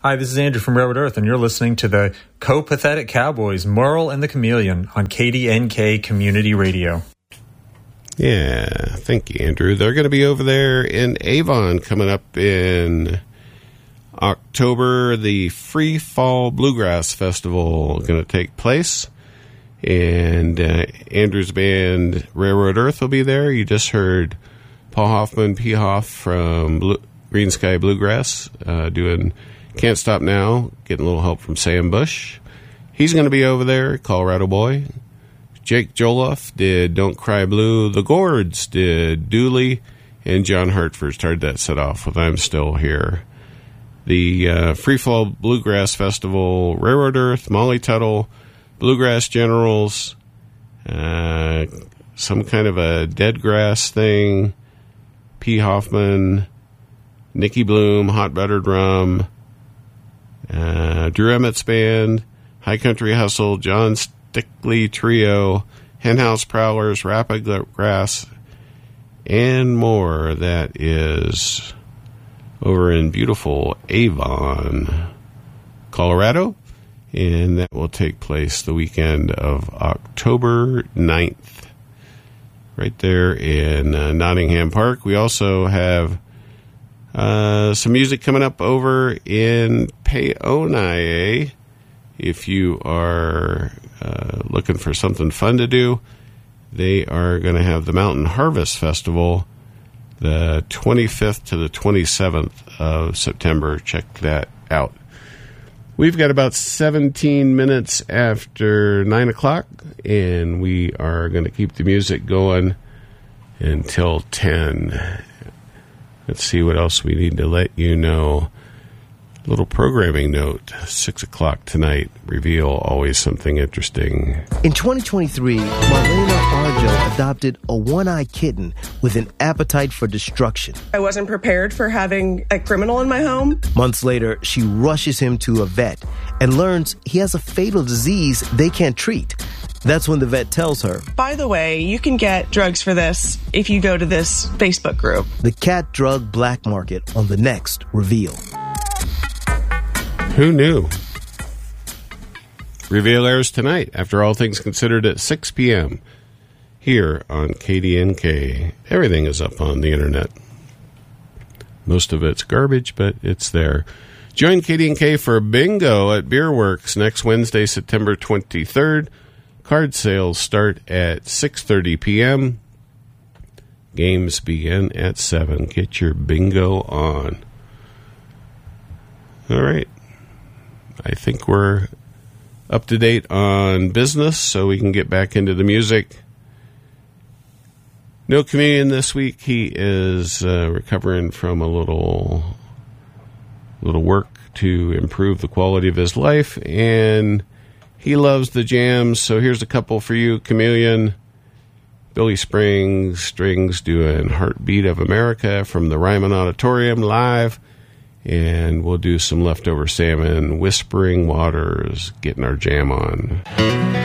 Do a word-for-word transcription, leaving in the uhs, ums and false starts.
Hi, this is Andrew from Railroad Earth, and you're listening to the Co-Pathetic Cowboys, Merle and the Chameleon on K D N K Community Radio. Yeah, thank you, Andrew. They're going to be over there in Avon coming up in October. The Free Fall Bluegrass Festival going to take place, and uh, Andrew's band Railroad Earth will be there. You just heard Paul Hoffman, P. Hoff from Blue, Green Sky Bluegrass uh, doing Can't Stop Now, getting a little help from Sam Bush. He's going to be over there, Colorado Boy. Jake Joloff did Don't Cry Blue. The Gourds did Dooley. And John Hartford started that set off with I'm Still Here. The uh, Free Fall Bluegrass Festival, Railroad Earth, Molly Tuttle, Bluegrass Generals, uh, some kind of a dead grass thing, P. Hoffman, Nicky Bloom, Hot Buttered Rum, uh, Drew Emmett's Band, High Country Hustle, John Stickley Trio, Henhouse Prowlers, Rapid Grass, and more. That is over in beautiful Avon, Colorado, and that will take place the weekend of October ninth, right there in uh, Nottingham Park. We also have uh, some music coming up over in Peonia. If you are uh, looking for something fun to do, they are going to have the Mountain Harvest Festival the twenty-fifth to the twenty-seventh of September. Check that out. We've got about seventeen minutes after nine o'clock, and we are going to keep the music going until ten. Let's see what else we need to let you know. Little programming note, six o'clock tonight, reveal always something interesting. In twenty twenty-three, Marlena Arjo adopted a one-eyed kitten with an appetite for destruction. I wasn't prepared for having a criminal in my home. Months later, she rushes him to a vet and learns he has a fatal disease they can't treat. That's when the vet tells her, by the way, you can get drugs for this if you go to this Facebook group. The cat drug black market on the next Reveal. Who knew? Reveal airs tonight, after all things considered, at six p.m. here on K D N K. Everything is up on the internet. Most of it's garbage, but it's there. Join K D N K for bingo at Beer Works next Wednesday, September twenty-third. Card sales start at six thirty p.m. Games begin at seven. Get your bingo on. All right. I think we're up to date on business, so we can get back into the music. No Chameleon this week. He is uh, recovering from a little, little work to improve the quality of his life, and he loves the jams. So here's a couple for you, Chameleon. Billy Springs Strings doing Heartbeat of America from the Ryman Auditorium live. And we'll do some Leftover Salmon, Whispering Waters, getting our jam on.